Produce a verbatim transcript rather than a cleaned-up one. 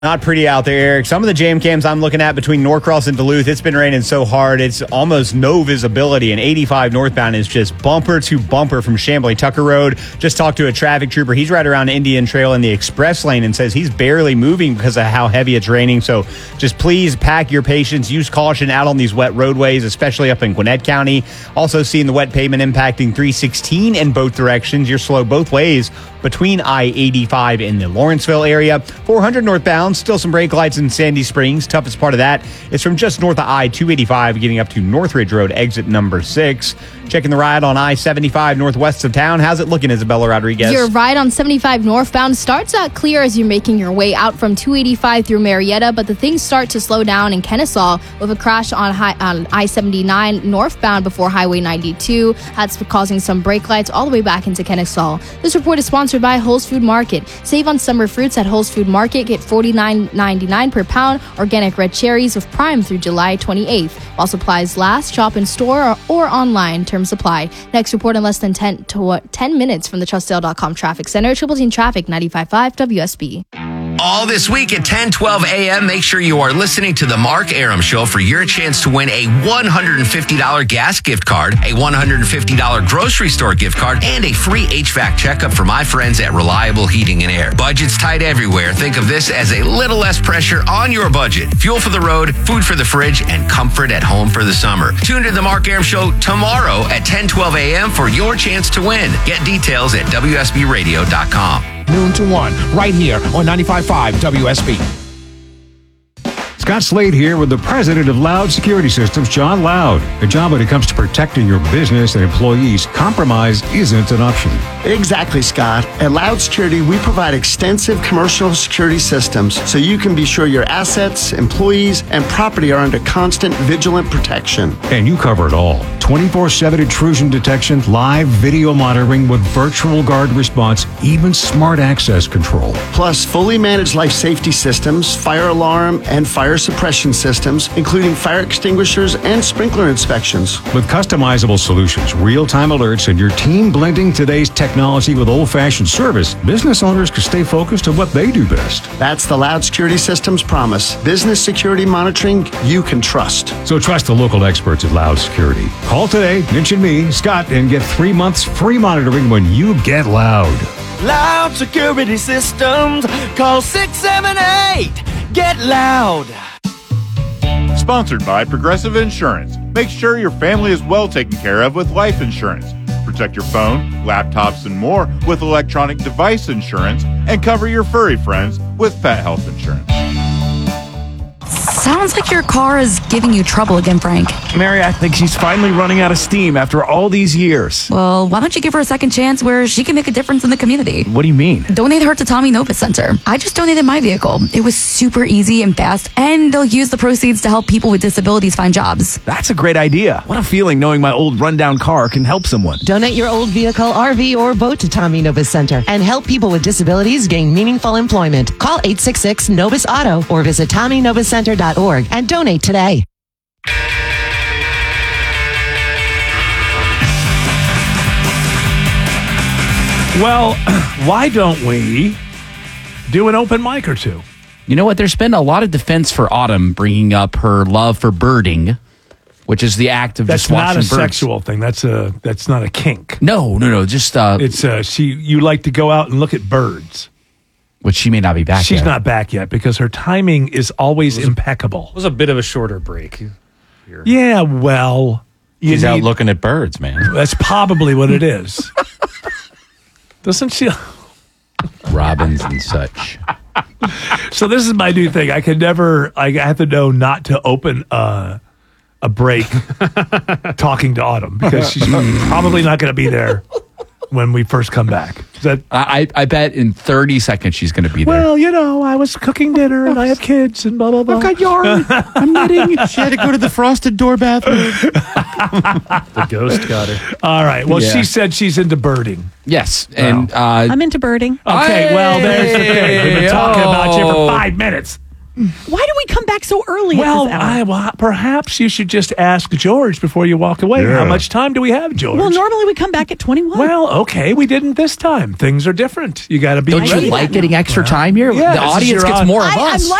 Not pretty out there, Eric. Some of the jam cams I'm looking at between Norcross and Duluth, it's been raining so hard, it's almost no visibility. And eighty-five northbound is just bumper to bumper from Chamblee Tucker Road. Just talked to a traffic trooper. He's right around Indian Trail in the express lane and says he's barely moving because of how heavy it's raining. So just please pack your patience. Use caution out on these wet roadways, especially up in Gwinnett County. Also seeing the wet pavement impacting three sixteen in both directions. You're slow both ways between I eighty-five in the Lawrenceville area. four hundred northbound. Still some brake lights in Sandy Springs. Toughest part of that is from just north of I two eighty-five getting up to Northridge Road, exit number six. Checking the ride on I seventy-five northwest of town. How's it looking, Isabella Rodriguez? Your ride on seventy-five northbound starts out clear as you're making your way out from two eighty-five through Marietta, but the things start to slow down in Kennesaw with a crash on, high, on I seventy-nine northbound before Highway ninety-two. That's causing some brake lights all the way back into Kennesaw. This report is sponsored by Whole's Food Market. Save on summer fruits at Whole's Food Market. Get forty-nine ninety-nine per pound organic red cherries with Prime through July twenty-eighth. While supplies last, shop in store or, or online. Terms apply. Next report in less than ten to ten minutes from the Trustdale dot com Traffic Center. Triple T Traffic, ninety-five point five W S B. All this week at ten twelve a.m., make sure you are listening to The Mark Aram Show for your chance to win a one hundred fifty dollars gas gift card, a one hundred fifty dollars grocery store gift card, and a free H V A C checkup for my friends at Reliable Heating and Air. Budget's tight everywhere. Think of this as a little less pressure on your budget. Fuel for the road, food for the fridge, and comfort at home for the summer. Tune to The Mark Aram Show tomorrow at ten twelve a.m. for your chance to win. Get details at W S B radio dot com. Noon to one, right here on ninety-five point five W S B. Scott Slade here with the president of Loud Security Systems, John Loud. A job when it comes to protecting your business and employees, compromise isn't an option. Exactly, Scott. At Loud Security, we provide extensive commercial security systems so you can be sure your assets, employees, and property are under constant vigilant protection. And you cover it all. twenty-four seven intrusion detection, live video monitoring with virtual guard response, even smart access control. Plus, fully managed life safety systems, fire alarm, and fire suppression systems, including fire extinguishers and sprinkler inspections. With customizable solutions, real-time alerts, and your team blending today's technology with old-fashioned service, business owners can stay focused on what they do best. That's the Loud Security Systems promise. Business security monitoring you can trust. So trust the local experts at Loud Security. Call today, mention me, Scott, and get three months free monitoring when you get loud. Loud Security Systems. Call six seven eight. Get loud. Sponsored by Progressive Insurance. Make sure your family is well taken care of with life insurance. Protect your phone, laptops, and more with electronic device insurance, and cover your furry friends with pet health insurance. Sounds like your car is giving you trouble again, Frank. Mary, I think she's finally running out of steam after all these years. Well, why don't you give her a second chance where she can make a difference in the community? What do you mean? Donate her to Tommy Novus Center. I just donated my vehicle. It was super easy and fast, and they'll use the proceeds to help people with disabilities find jobs. That's a great idea. What a feeling knowing my old rundown car can help someone. Donate your old vehicle, R V, or boat to Tommy Novus Center and help people with disabilities gain meaningful employment. Call eight six six Novus Auto or visit Tommy Novus Center dot org and donate today. Well, why don't we do an open mic or two? You know what? There's been a lot of defense for Autumn bringing up her love for birding, which is the act of that's just watching birds. That's not a sexual thing. That's a that's not a kink. No, no, no. Just uh, it's uh, she. You like to go out and look at birds. Which she may not be back She's yet. not back yet because her timing is always it impeccable. A, it was a bit of a shorter break. Here. Yeah, well. You She's need, out looking at birds, man. That's probably what it is. Doesn't she? Robins and such. So this is my new thing. I can never, I have to know not to open uh, a break talking to Autumn because she's probably not going to be there when we first come back. Is that, I, I bet in thirty seconds she's going to be there. Well, you know, I was cooking dinner and I have kids and blah, blah, blah. I've got yarn. I'm knitting. She had to go to the frosted door bathroom. The ghost got her. All right. Well, Yeah. she said she's into birding. Yes. And uh, I'm into birding. Okay, Hey! well, there's the thing. We've been talking about you for Oh. five minutes. Why do we come back so early Well, at this hour? I, well, perhaps you should just ask George before you walk away. Yeah. How much time do we have, George? well, normally we come back at twenty-one. Well, okay, we didn't this time. Things are different. You got to be Don't ready. you like getting extra Well, time here? yeah, the this is audience your gets odd- more of I, us. I'm